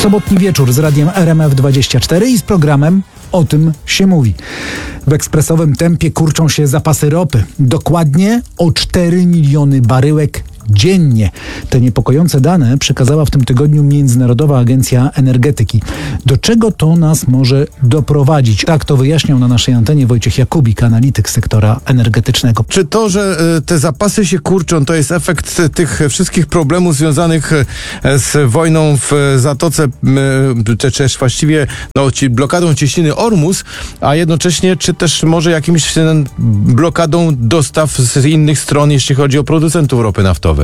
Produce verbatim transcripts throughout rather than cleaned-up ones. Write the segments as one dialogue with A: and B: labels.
A: sobotni wieczór z radiem R M F dwadzieścia cztery i z programem O tym się mówi. W ekspresowym tempie kurczą się zapasy ropy. Dokładnie o cztery miliony baryłek dziennie. Te niepokojące dane przekazała w tym tygodniu Międzynarodowa Agencja Energetyki. Do czego to nas może doprowadzić? Tak to wyjaśniał na naszej antenie Wojciech Jakubik, analityk sektora energetycznego.
B: Czy to, że te zapasy się kurczą, to jest efekt tych wszystkich problemów związanych z wojną w Zatoce, czy też właściwie no, blokadą cieśniny Ormus, a jednocześnie czy też może jakimś blokadą dostaw z innych stron, jeśli chodzi o producentów ropy naftowej?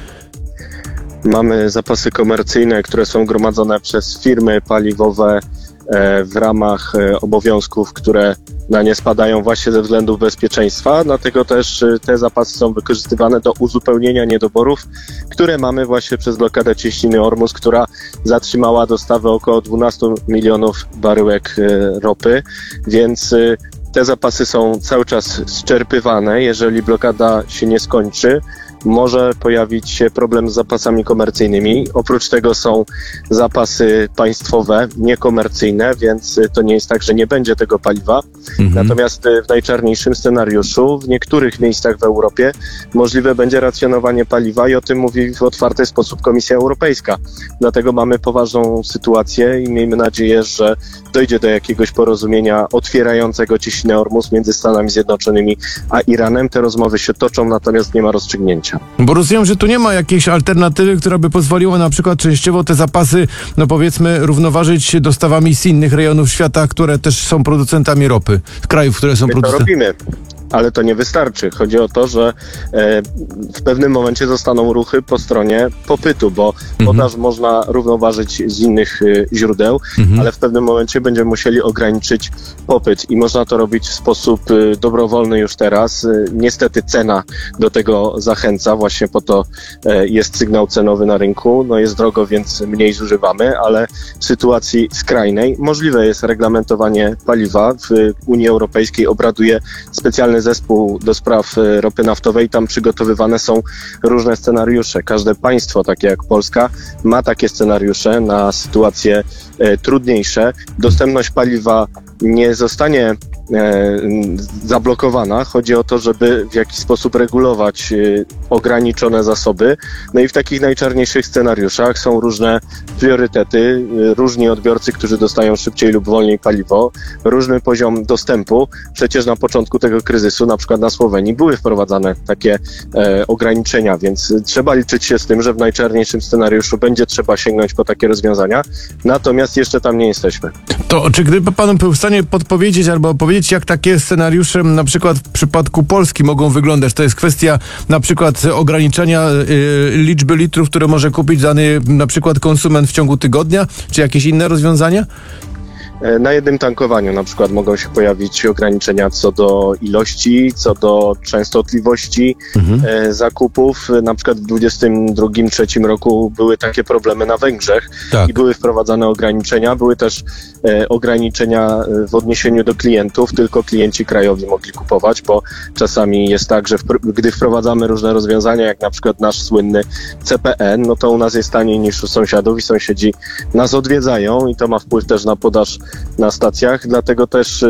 C: Mamy zapasy komercyjne, które są gromadzone przez firmy paliwowe w ramach obowiązków, które na nie spadają właśnie ze względów bezpieczeństwa, dlatego też te zapasy są wykorzystywane do uzupełnienia niedoborów, które mamy właśnie przez blokadę cieśniny Ormus, która zatrzymała dostawę około dwanaście milionów baryłek ropy, więc te zapasy są cały czas zczerpywane. Jeżeli blokada się nie skończy, może pojawić się problem z zapasami komercyjnymi. Oprócz tego są zapasy państwowe, niekomercyjne, więc to nie jest tak, że nie będzie tego paliwa. Mhm. Natomiast w najczarniejszym scenariuszu w niektórych miejscach w Europie możliwe będzie racjonowanie paliwa i o tym mówi w otwarty sposób Komisja Europejska. Dlatego mamy poważną sytuację i miejmy nadzieję, że dojdzie do jakiegoś porozumienia otwierającego cieśninę Ormus między Stanami Zjednoczonymi a Iranem. Te rozmowy się toczą, natomiast nie ma rozstrzygnięcia.
B: Bo rozumiem, że tu nie ma jakiejś alternatywy, która by pozwoliła na przykład częściowo te zapasy, no powiedzmy, równoważyć dostawami z innych rejonów świata, które też są producentami ropy, z krajów, które są producentami.
C: My to robimy. Ale to nie wystarczy. Chodzi o to, że e, w pewnym momencie zostaną ruchy po stronie popytu, bo mhm. podaż można równoważyć z innych e, źródeł, mhm. ale w pewnym momencie będziemy musieli ograniczyć popyt i można to robić w sposób e, dobrowolny już teraz. E, niestety cena do tego zachęca, właśnie po to e, jest sygnał cenowy na rynku. No jest drogo, więc mniej zużywamy, ale w sytuacji skrajnej możliwe jest reglamentowanie paliwa. W Unii Europejskiej obraduje specjalny zespół do spraw ropy naftowej. Tam przygotowywane są różne scenariusze. Każde państwo, takie jak Polska, ma takie scenariusze na sytuacje e, trudniejsze. Dostępność paliwa nie zostanie e, zablokowana. Chodzi o to, żeby w jakiś sposób regulować e, ograniczone zasoby. No i w takich najczarniejszych scenariuszach są różne priorytety, e, różni odbiorcy, którzy dostają szybciej lub wolniej paliwo, różny poziom dostępu. Przecież na początku tego kryzysu, na przykład na Słowenii, były wprowadzane takie e, ograniczenia, więc trzeba liczyć się z tym, że w najczarniejszym scenariuszu będzie trzeba sięgnąć po takie rozwiązania, natomiast jeszcze tam nie jesteśmy.
B: To czy gdyby pan był w stanie podpowiedzieć albo powiedzieć, jak takie scenariusze na przykład w przypadku Polski mogą wyglądać? To jest kwestia na przykład ograniczenia y, liczby litrów, które może kupić dany na przykład konsument w ciągu tygodnia, czy jakieś inne rozwiązania?
C: Na jednym tankowaniu na przykład mogą się pojawić ograniczenia co do ilości, co do częstotliwości mhm. e, zakupów. Na przykład w dwudziestym drugim trzecim roku były takie problemy na Węgrzech tak. i były wprowadzane ograniczenia. Były też e, ograniczenia w odniesieniu do klientów. Tylko klienci krajowi mogli kupować, bo czasami jest tak, że wpr- gdy wprowadzamy różne rozwiązania, jak na przykład nasz słynny C P N, no to u nas jest taniej niż u sąsiadów i sąsiedzi nas odwiedzają i to ma wpływ też na podaż na stacjach, dlatego też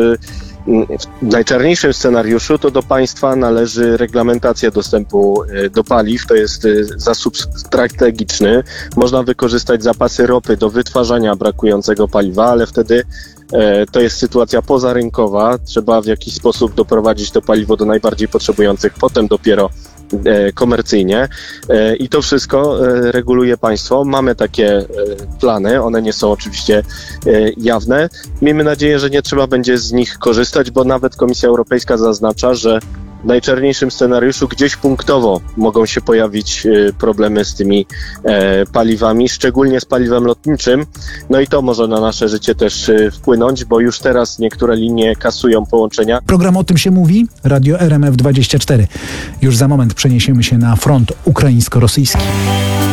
C: w najczarniejszym scenariuszu to do państwa należy reglamentacja dostępu do paliw, to jest zasób strategiczny. Można wykorzystać zapasy ropy do wytwarzania brakującego paliwa, ale wtedy to jest sytuacja pozarynkowa. Trzeba w jakiś sposób doprowadzić to paliwo do najbardziej potrzebujących, potem dopiero komercyjnie i to wszystko reguluje państwo. Mamy takie plany, one nie są oczywiście jawne. Miejmy nadzieję, że nie trzeba będzie z nich korzystać, bo nawet Komisja Europejska zaznacza, że w najczarniejszym scenariuszu gdzieś punktowo mogą się pojawić problemy z tymi e, paliwami, szczególnie z paliwem lotniczym. No i to może na nasze życie też e, wpłynąć, bo już teraz niektóre linie kasują połączenia.
A: Program O tym się mówi, Radio R M F dwadzieścia cztery. Już za moment przeniesiemy się na front ukraińsko-rosyjski.